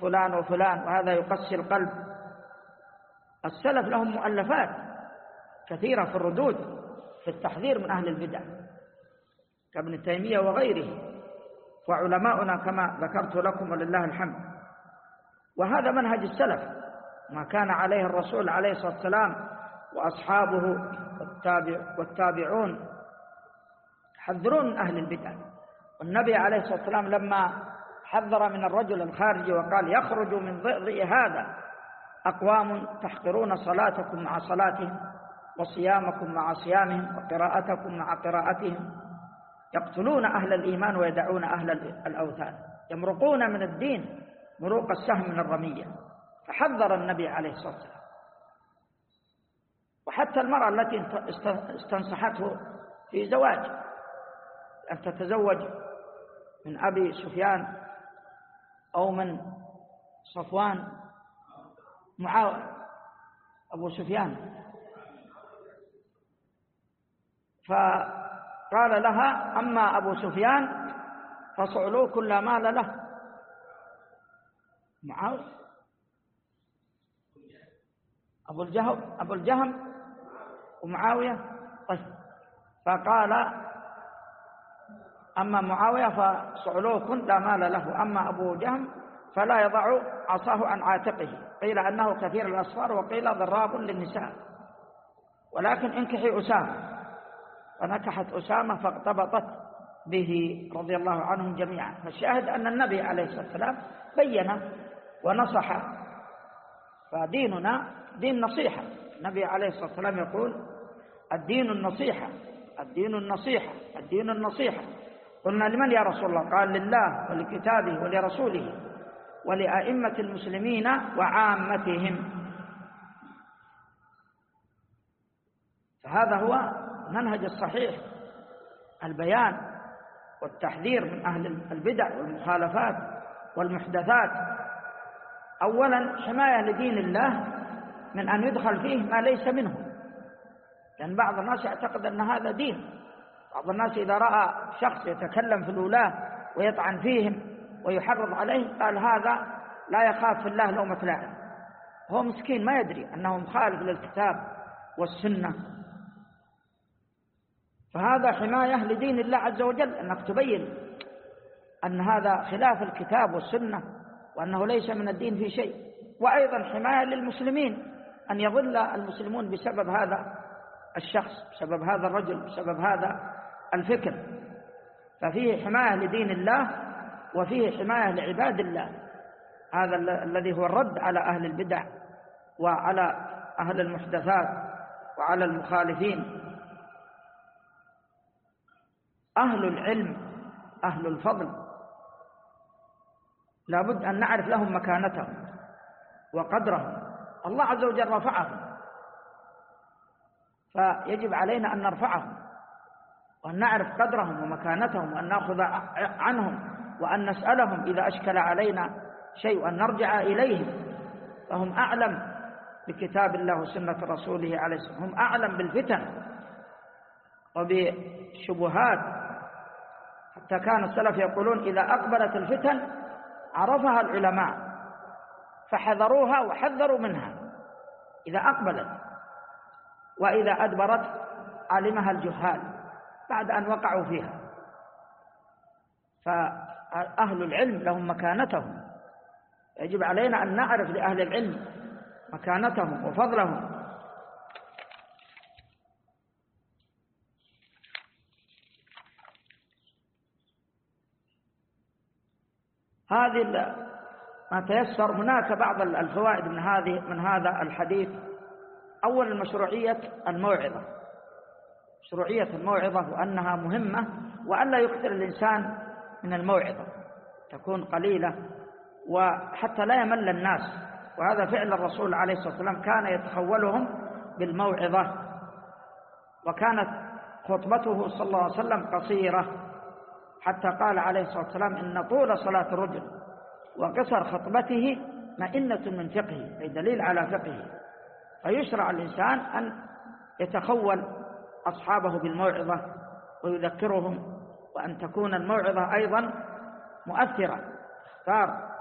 فلان وفلان وهذا يقسي القلب. السلف لهم مؤلفات كثيرة في الردود في التحذير من أهل البدع كابن تيمية وغيره، وعلماؤنا كما ذكرت لكم ولله الحمد. وهذا منهج السلف، ما كان عليه الرسول عليه الصلاة والسلام وأصحابه والتابعون يحذرون من أهل البدع. والنبي عليه الصلاة والسلام لما حذر من الرجل الخارجي وقال يخرج من ضئضئ هذا أقوام تحقرون صلاتكم مع صلاتهم وصيامكم مع صيامهم وقراءتكم مع قراءتهم، يقتلون أهل الإيمان ويدعون أهل الأوثان، يمرقون من الدين مروق السهم من الرمية. فحذر النبي عليه الصلاة والسلام. وحتى المرأة التي استنصحته في زواج أن تتزوج من أبي سفيان أو من صفوان أبو سفيان، فقال لها أما أبو سفيان فصعلوك لا مال له. معاوية أبو الجهم ومعاوية. طيب، فقال أما معاوية فصعلوك لا مال له، أما أبو جهم فلا يضع عصاه عن عاتقه، قيل أنه كثير الأصفار وقيل ضراب للنساء، ولكن انكحي أسامة. فنكحت أسامة فاغتبطت به رضي الله عنهم جميعا. فالشاهد أن النبي عليه الصلاة والسلام بين ونصح، فديننا دين نصيحة. النبي عليه الصلاة والسلام يقول الدين النصيحة، الدين النصيحة، الدين النصيحة. قلنا لمن يا رسول الله؟ قال لله ولكتابه ولرسوله ولأئمة المسلمين وعامتهم. فهذا هو منهج الصحيح، البيان والتحذير من أهل البدع والمخالفات والمحدثات. أولا حماية لدين الله من أن يدخل فيه ما ليس منه، لأن بعض الناس يعتقد أن هذا دين. بعض الناس إذا رأى شخص يتكلم في الولاة ويطعن فيهم ويحرض عليهم قال هذا لا يخاف في الله لومة لائم. هو مسكين ما يدري أنه مخالف للكتاب والسنة. فهذا حماية لدين الله عز وجل، أنك تبين أن هذا خلاف الكتاب والسنة وأنه ليس من الدين في شيء. وأيضا حماية للمسلمين أن يضل المسلمون بسبب هذا الشخص، بسبب هذا الرجل، بسبب هذا الفكر. ففيه حماية لدين الله وفيه حماية لعباد الله. هذا الذي هو الرد على أهل البدع وعلى أهل المحدثات وعلى المخالفين. أهل العلم أهل الفضل لابد أن نعرف لهم مكانتهم وقدرهم. الله عز وجل رفعهم، فيجب علينا أن نرفعهم وأن نعرف قدرهم ومكانتهم وأن نأخذ عنهم وأن نسألهم إذا أشكل علينا شيء وأن نرجع إليهم. فهم أعلم بكتاب الله وسنة رسوله عليه الصلاة والسلام، هم أعلم بالفتن وبالشبهات. حتى كان السلف يقولون إذا أقبلت الفتن عرفها العلماء فحذروها وحذروا منها إذا أقبلت، وإذا أدبرت علمها الجهال بعد أن وقعوا فيها. فأهل العلم لهم مكانتهم، يجب علينا أن نعرف لأهل العلم مكانتهم وفضلهم. هذه ما تيسر. هناك بعض الفوائد من هذا الحديث. أول المشروعية الموعظة، مشروعية الموعظة وأنها مهمة، وأن لا يكثر الإنسان من الموعظة، تكون قليلة وحتى لا يمل الناس. وهذا فعل الرسول عليه الصلاة والسلام، كان يتخولهم بالموعظة. وكانت خطبته صلى الله عليه وسلم قصيرة، حتى قال عليه الصلاة والسلام إن طول صلاة الرجل وقصر خطبته مئنة من فقهه، أي دليل على فقهه. فيشرع الإنسان أن يتخول أصحابه بالموعظة ويذكرهم، وأن تكون الموعظة أيضا مؤثرة. اختار